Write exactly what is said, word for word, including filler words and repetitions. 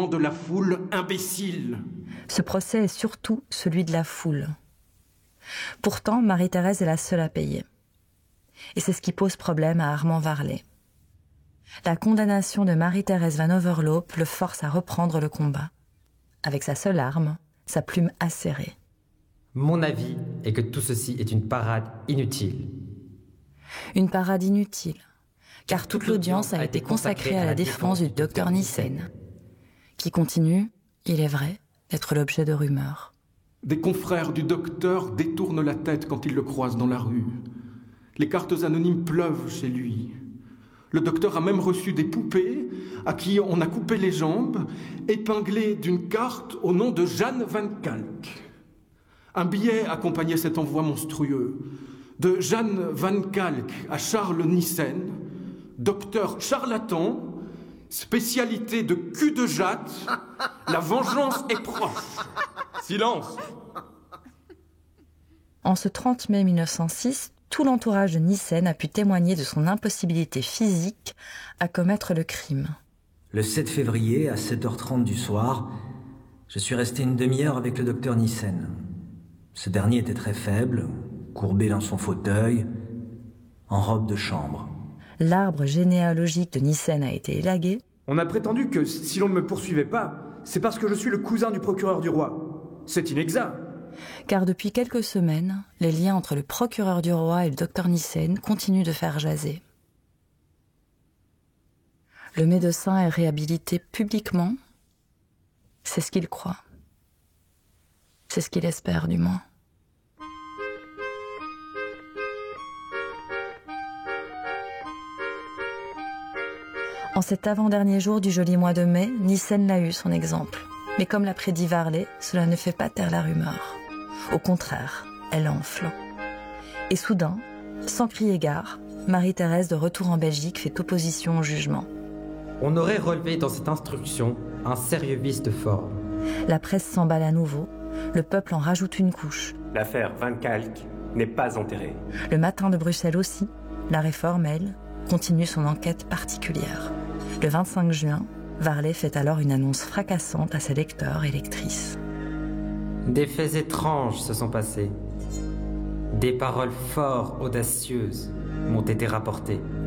argument de la foule imbécile. Ce procès est surtout celui de la foule. Pourtant, Marie-Thérèse est la seule à payer. Et c'est ce qui pose problème à Armand Varlet. La condamnation de Marie-Thérèse Van Overloop le force à reprendre le combat, avec sa seule arme, sa plume acérée. Mon avis est que tout ceci est une parade inutile. Une parade inutile, car toute l'audience a été consacrée à la défense du docteur Nyssen, qui continue, il est vrai, d'être l'objet de rumeurs. Des confrères du docteur détournent la tête quand ils le croisent dans la rue. Les cartes anonymes pleuvent chez lui. Le docteur a même reçu des poupées à qui on a coupé les jambes, épinglées d'une carte au nom de Jeanne Van Kalk. Un billet accompagnait cet envoi monstrueux. De Jeanne Van Kalk à Charles Nyssen, docteur charlatan, spécialité de cul de jatte, la vengeance est proche. Silence! En ce trente mai mille neuf cent six, tout l'entourage de Nyssen a pu témoigner de son impossibilité physique à commettre le crime. Le sept février, à sept heures trente du soir, je suis resté une demi-heure avec le docteur Nyssen. Ce dernier était très faible, courbé dans son fauteuil, en robe de chambre. L'arbre généalogique de Nyssen a été élagué. On a prétendu que si l'on ne me poursuivait pas, c'est parce que je suis le cousin du procureur du roi. C'est inexact. Car depuis quelques semaines, les liens entre le procureur du roi et le docteur Nyssen continuent de faire jaser. Le médecin est réhabilité publiquement. C'est ce qu'il croit. C'est ce qu'il espère, du moins. En cet avant-dernier jour du joli mois de mai, Nyssen l'a eu, son exemple. Mais comme l'a prédit Varlet, cela ne fait pas taire la rumeur. Au contraire, elle enfle. Et soudain, sans crier gare, Marie-Thérèse, de retour en Belgique, fait opposition au jugement. On aurait relevé dans cette instruction un sérieux vice de forme. La presse s'emballe à nouveau. Le peuple en rajoute une couche. L'affaire Van Kalk n'est pas enterrée. Le Matin de Bruxelles aussi. La Réforme, elle, continue son enquête particulière. Le vingt-cinq juin, Varlet fait alors une annonce fracassante à ses lecteurs et lectrices. Des faits étranges se sont passés. Des paroles fort audacieuses m'ont été rapportées.